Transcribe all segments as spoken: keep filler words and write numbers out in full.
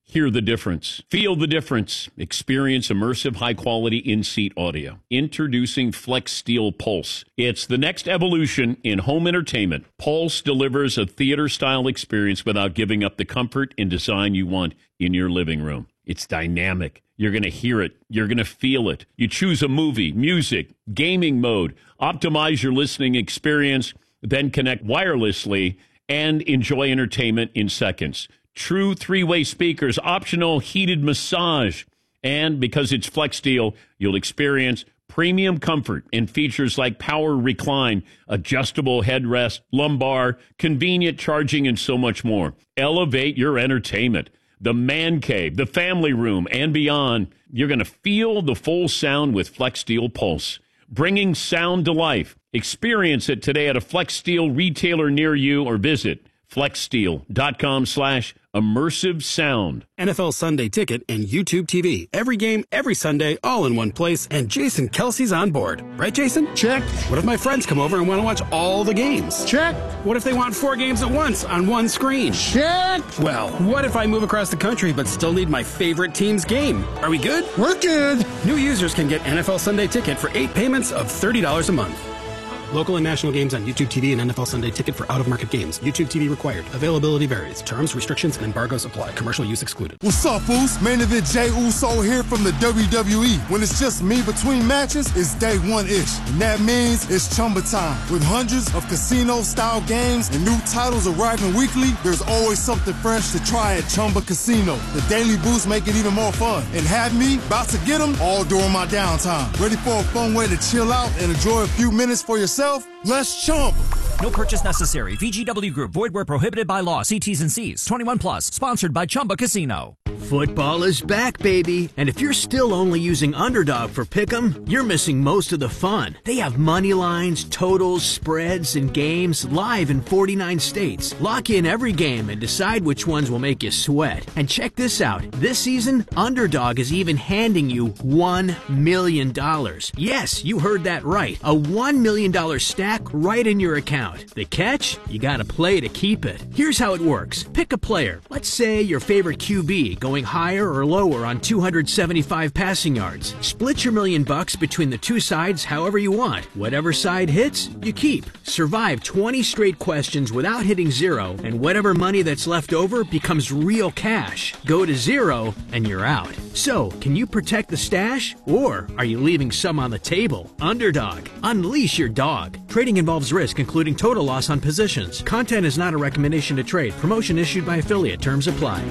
Hear the difference. Feel the difference. Experience immersive, high-quality in-seat audio. Introducing Flex Steel Pulse. It's the next evolution in home entertainment. Pulse delivers a theater-style experience without giving up the comfort and design you want in your living room. It's dynamic. You're going to hear it. You're going to feel it. You choose a movie, music, gaming mode. Optimize your listening experience, then connect wirelessly and enjoy entertainment in seconds. True three-way speakers, optional heated massage. And because it's Flex Steel, you'll experience premium comfort and features like power recline, adjustable headrest, lumbar, convenient charging, and so much more. Elevate your entertainment. The man cave, the family room, and beyond. You're going to feel the full sound with Flex Steel Pulse. Bringing sound to life. Experience it today at a Flex Steel retailer near you or visit flexsteel.com slash immersive sound. N F L Sunday Ticket and YouTube T V. Every game, every Sunday, all in one place, and Jason Kelsey's on board. Right, Jason? Check. What if my friends come over and want to watch all the games? Check. What if they want four games at once on one screen? Check. Well, what if I move across the country but still need my favorite team's game? Are we good? We're good. New users can get N F L Sunday Ticket for eight payments of thirty dollars a month. Local and national games on YouTube T V and N F L Sunday Ticket for out-of-market games. YouTube T V required. Availability varies. Terms, restrictions, and embargoes apply. Commercial use excluded. What's up, Foos? Main event Jey Uso here from the W W E. When it's just me between matches, it's day one-ish. And that means it's Chumba time. With hundreds of casino-style games and new titles arriving weekly, there's always something fresh to try at Chumba Casino. The daily boosts make it even more fun. And have me about to get them all during my downtime. Ready for a fun way to chill out and enjoy a few minutes for yourself? Let's chump. No purchase necessary. V G W Group. Void where prohibited by law. See T's and C's. twenty-one plus. Sponsored by Chumba Casino. Football is back, baby. And if you're still only using Underdog for Pick'em, you're missing most of the fun. They have money lines, totals, spreads, and games live in forty-nine states. Lock in every game and decide which ones will make you sweat. And check this out. This season, Underdog is even handing you one million dollars. Yes, you heard that right. A one million dollars stack right in your account. The catch? You gotta play to keep it. Here's how it works. Pick a player. Let's say your favorite Q B going higher or lower on two hundred seventy-five passing yards. Split your million bucks between the two sides however you want. Whatever side hits, you keep. Survive twenty straight questions without hitting zero, and whatever money that's left over becomes real cash. Go to zero, and you're out. So, can you protect the stash, or are you leaving some on the table? Underdog. Unleash your dog. Trading involves risk, including total loss on positions. Content is not a recommendation to trade. Promotion issued by affiliate. Terms apply.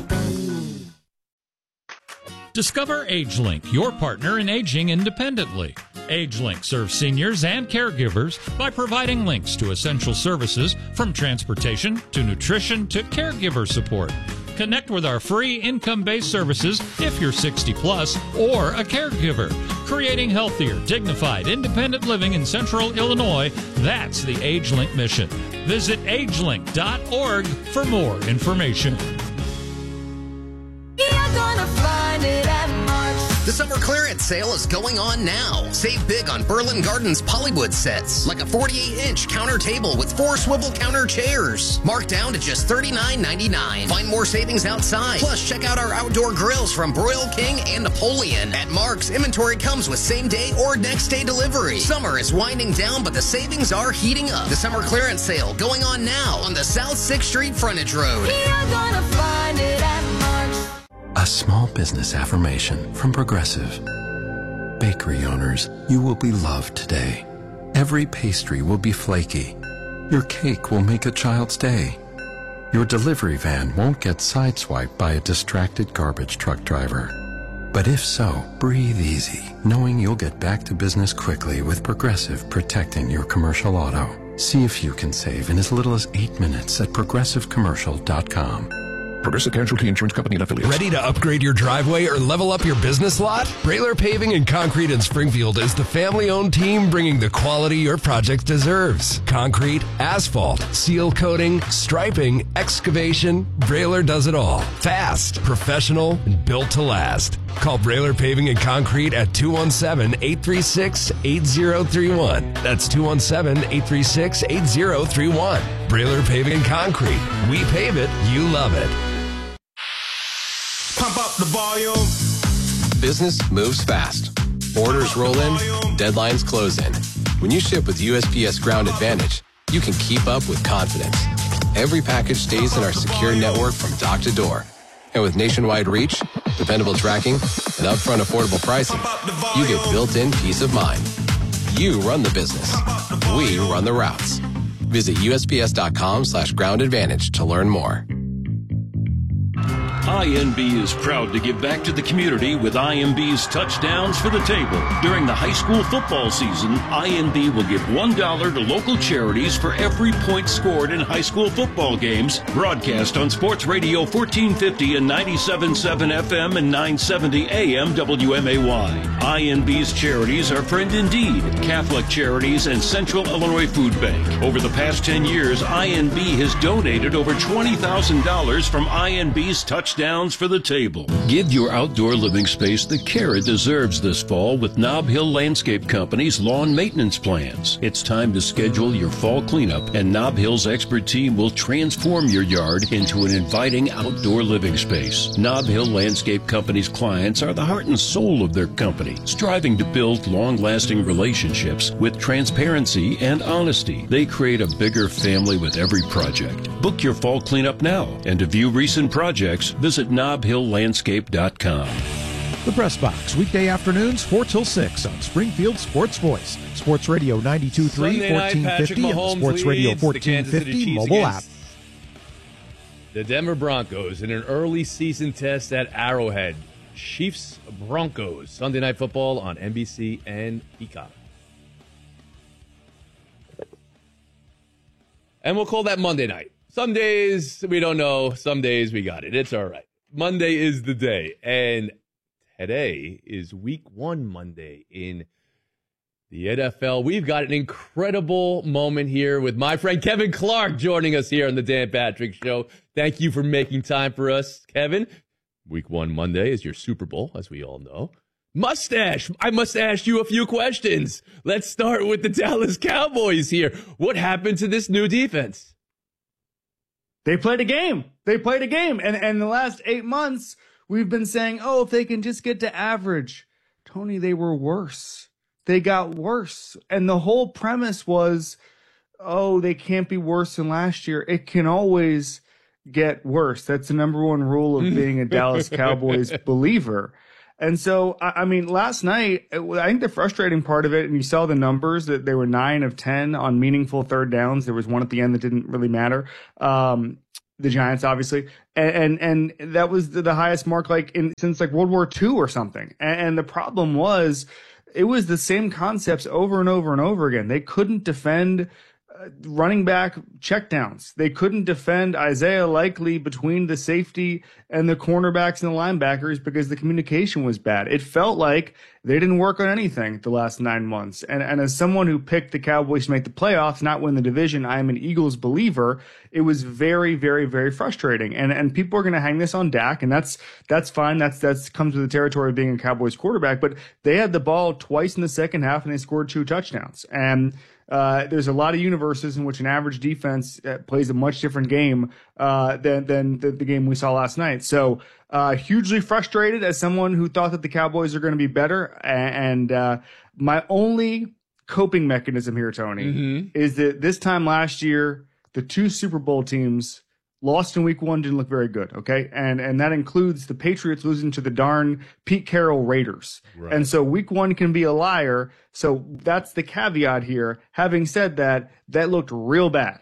Discover AgeLink, your partner in aging independently. AgeLink serves seniors and caregivers by providing links to essential services from transportation to nutrition to caregiver support. Connect with our free income-based services if you're sixty plus or a caregiver. Creating healthier, dignified, independent living in Central Illinois, that's the AgeLink mission. Visit agelink dot org for more information. You're gonna find it at Mark's. The summer clearance sale is going on now. Save big on Berlin Gardens Pollywood sets, like a forty-eight inch counter table with four swivel counter chairs. Marked down to just thirty-nine ninety-nine. Find more savings outside. Plus, check out our outdoor grills from Broil King and Napoleon. At Mark's, inventory comes with same day or next day delivery. Summer is winding down, but the savings are heating up. The summer clearance sale going on now on the South sixth Street frontage road. You're gonna find it at Mark's. A small business affirmation from Progressive. Bakery owners, you will be loved today. Every pastry will be flaky. Your cake will make a child's day. Your delivery van won't get sideswiped by a distracted garbage truck driver. But if so, breathe easy, knowing you'll get back to business quickly with Progressive protecting your commercial auto. See if you can save in as little as eight minutes at progressive commercial dot com. Progressive Casualty Insurance Company and affiliates. Ready to upgrade your driveway or level up your business lot? Brailer Paving and Concrete in Springfield is the family-owned team bringing the quality your project deserves. Concrete, asphalt, seal coating, striping, excavation. Brailer does it all. Fast, professional, and built to last. Call Brailer Paving and Concrete at two one seven, eight three six, eight zero three one. That's two one seven, eight three six, eight zero three one. Brailer Paving and Concrete. We pave it, you love it. Pump up the volume. Business moves fast. Orders roll in, deadlines close in. When you ship with U S P S Ground Advantage, you can keep up with confidence. Every package stays in our secure network from dock to door. And with nationwide reach, dependable tracking, and upfront affordable pricing, you get built-in peace of mind. You run the business. We run the routes. Visit USPS.com slash ground advantage to learn more. I N B is proud to give back to the community with I M B's Touchdowns for the Table. During the high school football season, I N B will give one dollar to local charities for every point scored in high school football games. Broadcast on Sports Radio fourteen fifty and ninety-seven point seven F M and nine seventy A M W M A Y. I N B's charities are Friend Indeed, Catholic Charities, and Central Illinois Food Bank. Over the past ten years, I N B has donated over twenty thousand dollars from I N B's Touchdowns for the Table. Give your outdoor living space the care it deserves this fall with Nob Hill Landscape Company's lawn maintenance plans. It's time to schedule your fall cleanup, and Nob Hill's expert team will transform your yard into an inviting outdoor living space. Nob Hill Landscape Company's clients are the heart and soul of their company, striving to build long-lasting relationships with transparency and honesty. They create a bigger family with every project. Book your fall cleanup now, and to view recent projects, visit nob hill landscape dot com. The Press Box, weekday afternoons, four till six on Springfield Sports Voice. Sports Radio ninety-two point three, fourteen fifty, and the Sports Radio fourteen fifty mobile app. The Denver Broncos in an early season test at Arrowhead. Chiefs Broncos, Sunday Night Football on N B C and Peacock. And we'll call that Monday night. Some days we don't know. Some days we got it. It's all right. Monday is the day. And today is week one Monday in the N F L. We've got an incredible moment here with my friend Kevin Clark joining us here on the Dan Patrick Show. Thank you for making time for us, Kevin. Week one Monday is your Super Bowl, as we all know. Mustache, I must ask you a few questions. Let's start with the Dallas Cowboys here. What happened to this new defense? They played a game. They played a game. And, and the last eight months, we've been saying, oh, if they can just get to average. Tony, they were worse. They got worse. And the whole premise was, oh, they can't be worse than last year. It can always get worse. That's the number one rule of being a Dallas Cowboys believer. And so, I mean, last night, I think the frustrating part of it, and you saw the numbers, that they were nine of ten on meaningful third downs. There was one at the end that didn't really matter. Um, the Giants, obviously. And, and, and that was the, the highest mark like in, since like World War Two or something. And, and the problem was, it was the same concepts over and over and over again. They couldn't defend uh, running back checkdowns. They couldn't defend Isaiah Likely between the safety and the cornerbacks and the linebackers because the communication was bad. It felt like they didn't work on anything the last nine months. And, and as someone who picked the Cowboys to make the playoffs, not win the division, I am an Eagles believer. It was very, very, very frustrating. And, and people are going to hang this on Dak, and that's, that's fine. That's, that's comes with the territory of being a Cowboys quarterback, but they had the ball twice in the second half and they scored two touchdowns. And, Uh, there's a lot of universes in which an average defense uh, plays a much different game uh, than than the, the game we saw last night. So uh, hugely frustrated as someone who thought that the Cowboys are going to be better. And uh, my only coping mechanism here, Tony, mm-hmm. is that this time last year, the two Super Bowl teams lost in week one, didn't look very good, okay? And and that includes the Patriots losing to the darn Pete Carroll Raiders. Right. And so week one can be a liar. So that's the caveat here. Having said that, that looked real bad.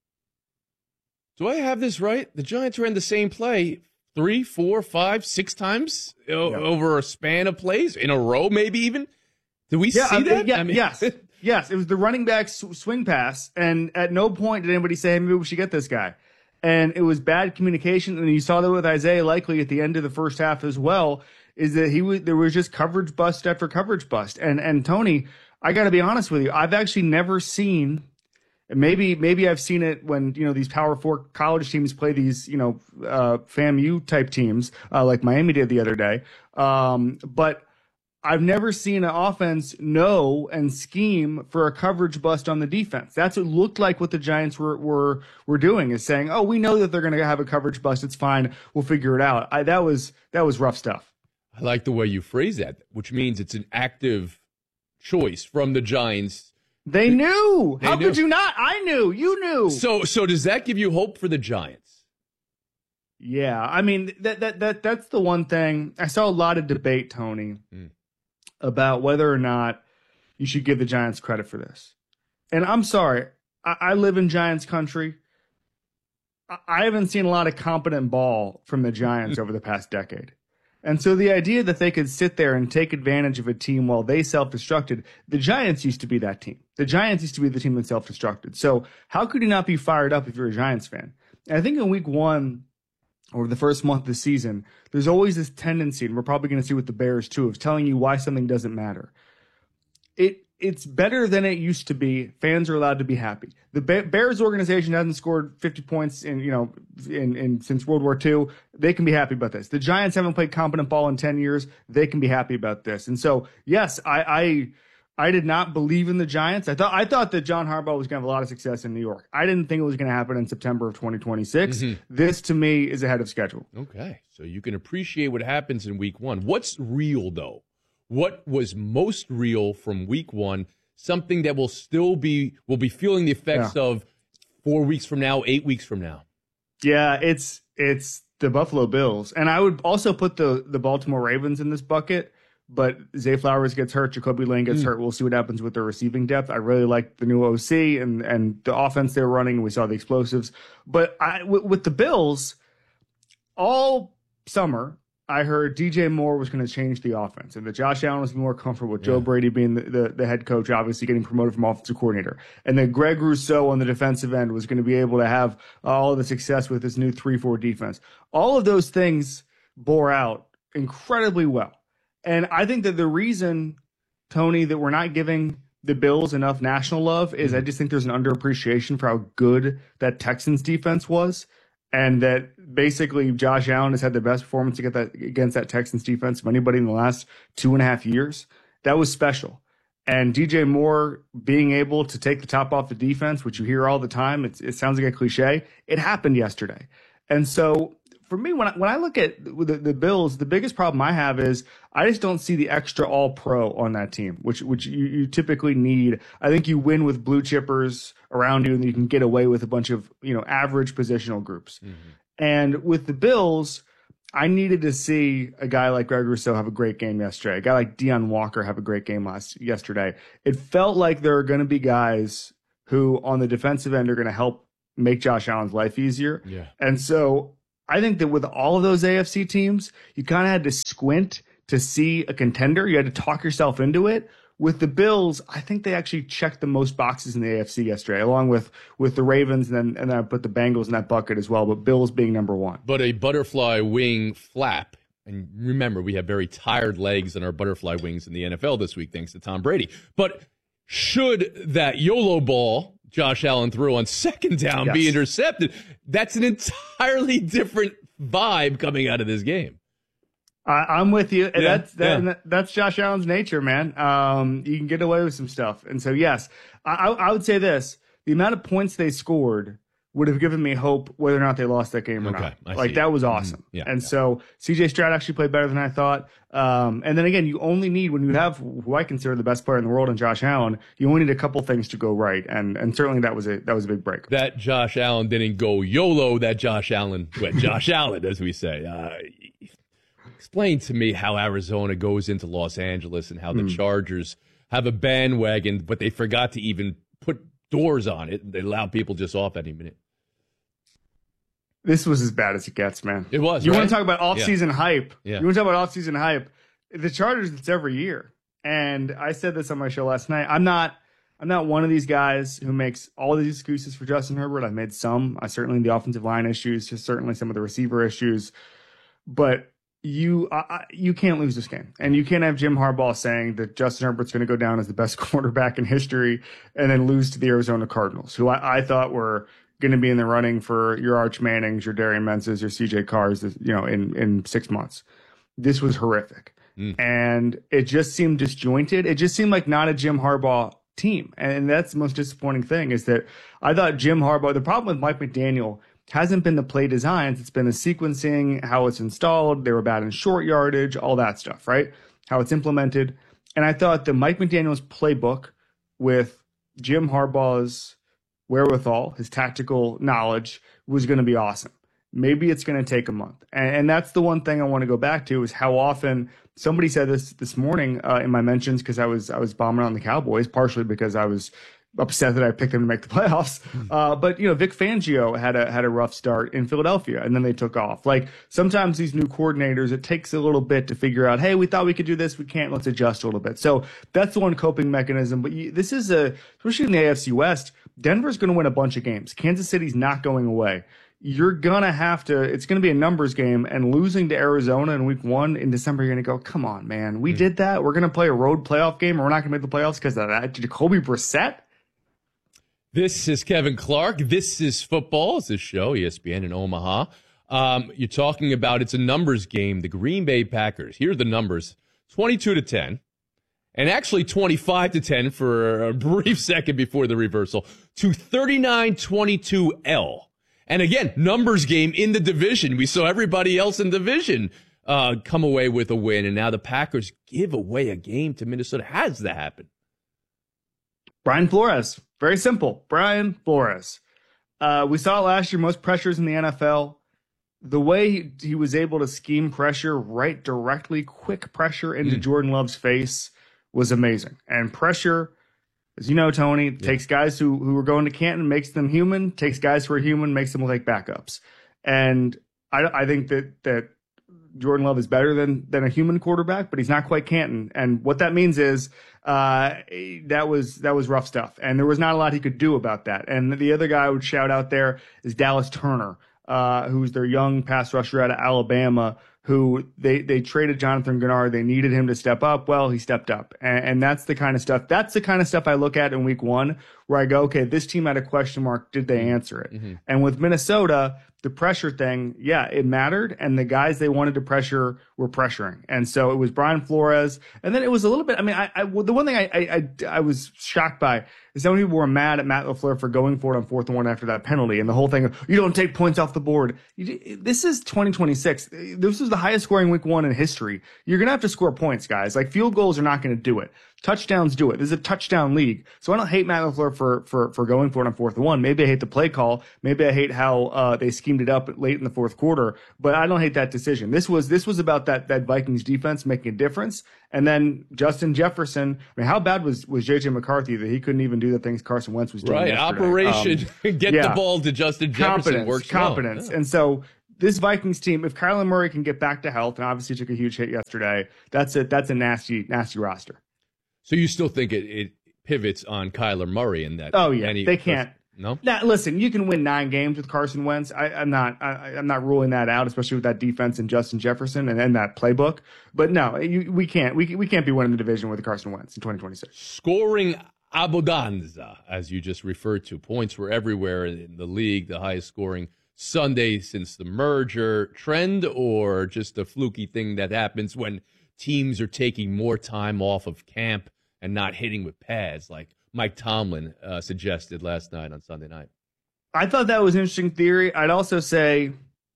Do I have this right? The Giants ran the same play three, four, five, six times o- yeah. over a span of plays in a row, maybe even? Did we yeah, see I mean, that? Yeah, I mean, yes. Yes, it was the running back swing pass, and at no point did anybody say, hey, maybe we should get this guy. And it was bad communication, and you saw that with Isaiah Likely at the end of the first half as well, is that he was, there was just coverage bust after coverage bust. And, and Tony, I got to be honest with you, I've actually never seen, maybe, maybe I've seen it when, you know, these Power Four college teams play these, you know, uh, FAMU type teams, uh, like Miami did the other day. Um, but I've never seen an offense know and scheme for a coverage bust on the defense. That's what looked like what the Giants were were were doing, is saying, oh, we know that they're going to have a coverage bust. It's fine. We'll figure it out. I, that was that was rough stuff. I like the way you phrase that, which means it's an active choice from the Giants. They knew. They How knew. could you not? I knew. You knew. So, so does that give you hope for the Giants? Yeah, I mean that that that that's the one thing. I saw a lot of debate, Tony, Mm. about whether or not you should give the Giants credit for this. And I'm sorry, I, I live in Giants country. I, I haven't seen a lot of competent ball from the Giants over the past decade. And so the idea that they could sit there and take advantage of a team while they self-destructed, the Giants used to be that team. The Giants used to be the team that self-destructed. So how could you not be fired up if you're a Giants fan? And I think in week one, or the first month of the season, there's always this tendency, and we're probably going to see with the Bears too, of telling you why something doesn't matter. It It's better than it used to be. Fans are allowed to be happy. The Ba- Bears organization hasn't scored fifty points in, you know, in, in since World War Two. They can be happy about this. The Giants haven't played competent ball in ten years. They can be happy about this. And so, yes, I, I I did not believe in the Giants. I thought I thought that John Harbaugh was going to have a lot of success in New York. I didn't think it was going to happen in September of twenty twenty-six. Mm-hmm. This, to me, is ahead of schedule. Okay, so you can appreciate what happens in week one. What's real, though? What was most real from week one? Something that will still be, will be feeling the effects Yeah. of four weeks from now, eight weeks from now. Yeah, it's it's the Buffalo Bills. And I would also put the, the Baltimore Ravens in this bucket. But Zay Flowers gets hurt, Jacoby Lane gets Mm. hurt. We'll see what happens with their receiving depth. I really like the new O C and, and the offense they're running. We saw the explosives. But I, with, with the Bills, all summer, I heard D J Moore was going to change the offense and that Josh Allen was more comfortable with Joe Yeah. Brady being the, the, the head coach, obviously getting promoted from offensive coordinator. And that Greg Rousseau on the defensive end was going to be able to have uh, all of the success with this new three four defense. All of those things bore out incredibly well. And I think that the reason, Tony, that we're not giving the Bills enough national love is I just think there's an underappreciation for how good that Texans defense was. And that basically Josh Allen has had the best performance to get that against that Texans defense of anybody in the last two and a half years. That was special. And D J Moore being able to take the top off the defense, which you hear all the time, it's, it sounds like a cliche. It happened yesterday. And so for me, when I, when I look at the, the Bills, the biggest problem I have is I just don't see the extra all pro on that team, which which you, you typically need. I think you win with blue chippers around you, and you can get away with a bunch of, you know, average positional groups. Mm-hmm. And with the Bills, I needed to see a guy like Greg Rousseau have a great game yesterday, a guy like Deion Walker have a great game last yesterday. It felt like there are going to be guys who on the defensive end are going to help make Josh Allen's life easier. Yeah. And so I think that with all of those A F C teams, you kind of had to squint to see a contender. You had to talk yourself into it. With the Bills, I think they actually checked the most boxes in the A F C yesterday, along with, with the Ravens, and then and then I put the Bengals in that bucket as well, but Bills being number one. But a butterfly wing flap, and remember, we have very tired legs in our butterfly wings in the N F L this week, thanks to Tom Brady. But should that YOLO ball Josh Allen threw on second down Yes. be intercepted, that's an entirely different vibe coming out of this game. I, I'm with you. And Yeah, that's that, yeah. and that, that's Josh Allen's nature, man. Um, you can get away with some stuff, and so yes, I, I, I would say this: the amount of points they scored would have given me hope whether or not they lost that game or Okay, not. I Like see. that was awesome. Mhm. Yeah, and yeah. so C J Stroud actually played better than I thought. Um, and then again, you only need when you have who I consider the best player in the world in Josh Allen, you only need a couple things to go right, and and certainly that was a that was a big break. That Josh Allen didn't go YOLO. That Josh Allen went Josh Allen, as we say. Uh, explain to me how Arizona goes into Los Angeles and how the Hmm. Chargers have a bandwagon, but they forgot to even put doors on it. They allow people just off any minute. This was as bad as it gets, man. It was, You right? want to talk about off-season hype? Yeah. You want to talk about off-season hype? The Chargers, it's every year, and I said this on my show last night. I'm not, I'm not one of these guys who makes all these excuses for Justin Herbert. I've made some. I certainly the offensive line issues, just certainly some of the receiver issues, but you, I, I- you can't lose this game, and you can't have Jim Harbaugh saying that Justin Herbert's going to go down as the best quarterback in history, and then lose to the Arizona Cardinals, who I, I thought were going to be in the running for your Arch Mannings, your Darian Menses, your C J Carrs, you know, in, in six months. This was horrific. Mm. And it just seemed disjointed. It just seemed like not a Jim Harbaugh team. And that's the most disappointing thing is that I thought Jim Harbaugh, the problem with Mike McDaniel hasn't been the play designs. It's been the sequencing, how it's installed. They were bad in short yardage, all that stuff, right? How it's implemented. And I thought the Mike McDaniel's playbook with Jim Harbaugh's wherewithal, his tactical knowledge was going to be awesome. Maybe it's going to take a month. And, and that's the one thing I want to go back to is how often somebody said this this morning uh, in my mentions because I was I was bombing on the Cowboys, partially because I was upset that I picked them to make the playoffs. Uh, but, you know, Vic Fangio had a had a rough start in Philadelphia, and then they took off. Like, sometimes these new coordinators, it takes a little bit to figure out, hey, we thought we could do this. We can't. Let's adjust a little bit. So that's the one coping mechanism. But you, this is a, especially in the A F C West, Denver's going to win a bunch of games. Kansas City's not going away. You're going to have to, it's going to be a numbers game, and losing to Arizona in week one in December, you're going to go, come on, man. We mm. did that. We're going to play a road playoff game, and we're not going to make the playoffs because of that. Jacoby Brissett? This is Kevin Clark. This is football. It's this show, E S P N in Omaha. Um, you're talking about it's a numbers game. The Green Bay Packers. Here are the numbers: twenty-two to ten, and actually twenty-five to ten for a brief second before the reversal to thirty-nine twenty-two L. And again, numbers game in the division. We saw everybody else in the division uh, come away with a win, and now the Packers give away a game to Minnesota. How does that happen? Brian Flores. Very simple. Brian Flores. Uh, we saw it last year, most pressures in the N F L. The way he, he was able to scheme pressure right directly, quick pressure into mm. Jordan Love's face was amazing. And pressure, as you know, Tony, yeah. takes guys who, who are going to Canton, makes them human, takes guys who are human, makes them look like backups. And I, I think that that Jordan Love is better than than a human quarterback, but he's not quite Canton. And what that means is uh, that was that was rough stuff, and there was not a lot he could do about that. And the other guy I would shout out there is Dallas Turner, uh, who's their young pass rusher out of Alabama, who they they traded Jonathan Gennard. They needed him to step up. Well, he stepped up, and, and that's the kind of stuff. That's the kind of stuff I look at in week one, where I go, okay, this team had a question mark. Did they answer it? Mm-hmm. And with Minnesota, the pressure thing, yeah, it mattered, and the guys they wanted to pressure were pressuring. And so it was Brian Flores, and then it was a little bit, I mean, I, I the one thing I, I, I, I was shocked by is how many people were mad at Matt LaFleur for going for it on fourth and one after that penalty, and the whole thing of, you don't take points off the board. You, this is twenty twenty-six. This is the highest scoring week one in history. You're going to have to score points, guys. Like, field goals are not going to do it. Touchdowns do it. This is a touchdown league. So I don't hate Matt LaFleur for, for, for going for it on fourth and one. Maybe I hate the play call. Maybe I hate how uh, they schemed it up late in the fourth quarter. But I don't hate that decision. This was this was about that that Vikings defense making a difference. And then Justin Jefferson. I mean, how bad was, was J J McCarthy that he couldn't even do the things Carson Wentz was doing right, yesterday? Operation um, get yeah. the ball to Justin Jefferson Competence, works Competence. well. Yeah. And so this Vikings team, if Kyler Murray can get back to health, and obviously took a huge hit yesterday, that's a, that's a nasty, nasty roster. So you still think it, it pivots on Kyler Murray in that? Oh, yeah. Any, they can't. No? Now, listen, you can win nine games with Carson Wentz. I, I'm not I, I'm not ruling that out, especially with that defense and Justin Jefferson and, and that playbook. But no, you, we can't we, we can't be winning the division with Carson Wentz in twenty twenty-six. Scoring abundanza, as you just referred to. Points were everywhere in the league, the highest scoring Sunday since the merger. Trend or just a fluky thing that happens when teams are taking more time off of camp and not hitting with pads like Mike Tomlin uh, suggested last night on Sunday night? I thought that was an interesting theory. I'd also say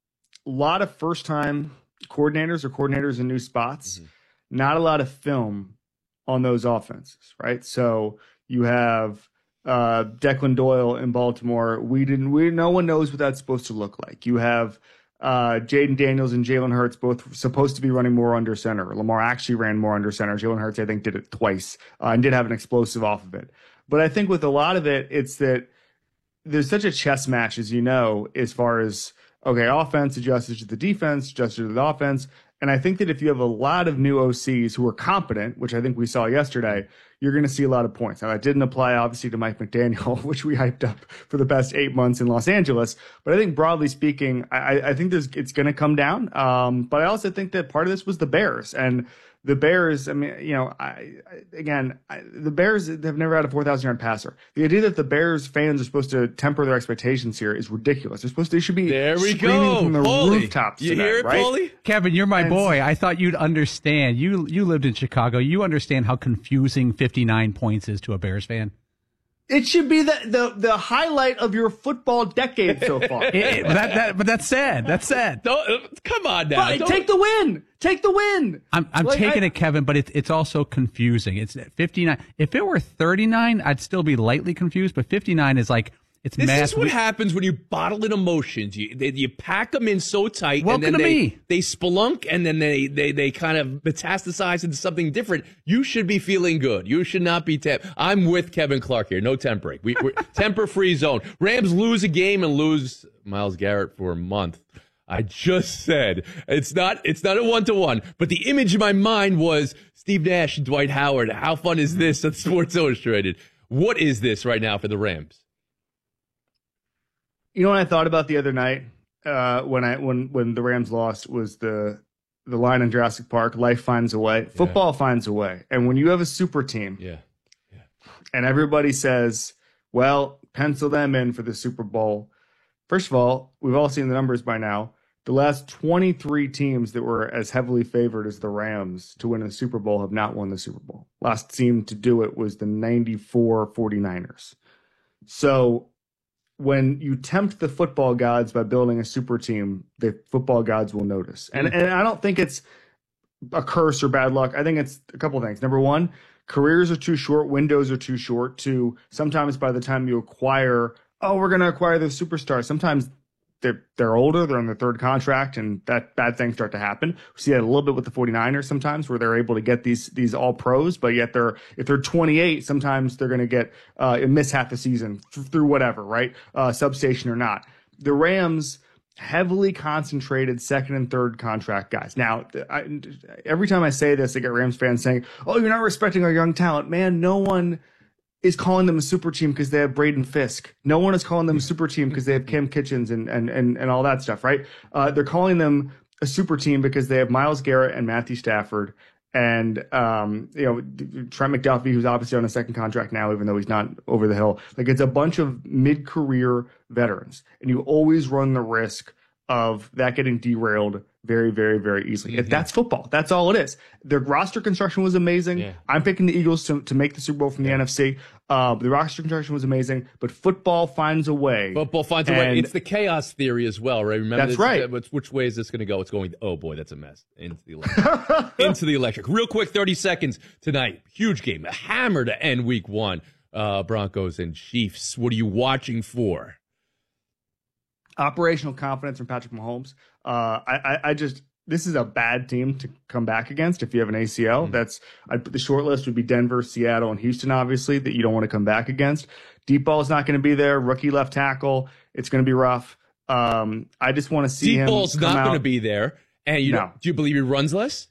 a lot of first-time coordinators or coordinators in new spots, mm-hmm. not a lot of film on those offenses, right? So you have uh, Declan Doyle in Baltimore. We didn't. We no one knows what that's supposed to look like. You have Uh, Jaden Daniels and Jalen Hurts both supposed to be running more under center. Lamar actually ran more under center. Jalen Hurts, I think, did it twice uh, and did have an explosive off of it. But I think with a lot of it, it's that there's such a chess match, as you know, as far as, okay, offense adjusted to the defense, adjusted to the offense. And I think that if you have a lot of new O Cs who are competent, which I think we saw yesterday, you're going to see a lot of points. Now, that didn't apply, obviously, to Mike McDaniel, which we hyped up for the past eight months in Los Angeles. But I think, broadly speaking, I, I think there's, it's going to come down. Um, but I also think that part of this was the Bears. And the Bears, I mean, you know, I, I again, I, the Bears have never had a four thousand yard passer. The idea that the Bears fans are supposed to temper their expectations here is ridiculous. They're supposed to, they should be there we screaming go. from the Paulie. rooftops You tonight, hear it, right? Paulie? Kevin, you're my And- boy. I thought you'd understand. You you lived in Chicago. You understand how confusing fifty-nine points is to a Bears fan. It should be the, the, the highlight of your football decade so far. It- it- but, that, that, but that's sad. That's sad. Don't, uh, come on now. But Don't- take the win. Take the win. I'm I'm Like, taking I- it, Kevin, but it's it's also confusing. It's fifty-nine. If it were thirty-nine, I'd still be lightly confused. But fifty-nine is like it's This math. is what happens when you bottle in emotions. You they, you pack them in so tight, Welcome and then to they, me. they spelunk, and then they, they they kind of metastasize into something different. You should be feeling good. You should not be temp. I'm with Kevin Clark here. No temp break. We, we're temper free zone. Rams lose a game and lose Myles Garrett for a month. I just said it's not it's not a one to one, but the image in my mind was Steve Nash and Dwight Howard. How fun is this at Sports Illustrated? What is this right now for the Rams? You know what I thought about the other night uh, when I when when the Rams lost was the the line in Jurassic Park. Life finds a way. Football finds a way. And when you have a super team, yeah, and everybody says, "Well, pencil them in for the Super Bowl." First of all, we've all seen the numbers by now. The last twenty-three teams that were as heavily favored as the Rams to win the Super Bowl have not won the Super Bowl. Last team to do it was the ninety-four 49ers. So when you tempt the football gods by building a super team, the football gods will notice. And and I don't think it's a curse or bad luck. I think it's a couple of things. Number one, careers are too short, windows are too short to sometimes by the time you acquire, oh, we're going to acquire the superstar. Sometimes they're they're older, they're on their third contract, and that bad things start to happen. We see that a little bit with the 49ers sometimes, where they're able to get these these all pros, but yet they're if they're twenty-eight, sometimes they're going to get uh, miss half the season th- through whatever, right, uh, substation or not. The Rams heavily concentrated second and third contract guys. Now, I, every time I say this, I get Rams fans saying, "Oh, you're not respecting our young talent." Man, no one is calling them a super team because they have Braden Fisk. No one is calling them a super team because they have Cam Kitchens and, and, and, and all that stuff, right? Uh, they're calling them a super team because they have Myles Garrett and Matthew Stafford and, um, you know, Trent McDuffie, who's obviously on a second contract now, even though he's not over the hill. Like, it's a bunch of mid-career veterans, and you always run the risk of that getting derailed very, very, very easily. Mm-hmm. That's football. That's all it is. Their roster construction was amazing. Yeah. I'm picking the Eagles to, to make the Super Bowl from the Yeah. N F C. Uh, the roster construction was amazing, but football finds a way. Football finds a way. And- It's the chaos theory as well, right? Remember That's this, right. uh, Which, which way is this going to go? It's going, oh boy, that's a mess. Into the electric. Into the electric. Real quick, thirty seconds tonight. Huge game. A hammer to end week one. Uh, Broncos and Chiefs. What are you watching for? Operational confidence from Patrick Mahomes. Uh, I, I, I just, this is a bad team to come back against if you have an A C L. Mm-hmm. That's, I'd put the short list would be Denver, Seattle, and Houston, obviously, that you don't want to come back against. Deep ball is not going to be there. Rookie left tackle. It's going to be rough. Um, I just want to see Deep him. ball's come not out. going to be there. And you No. don't, do you believe he runs less?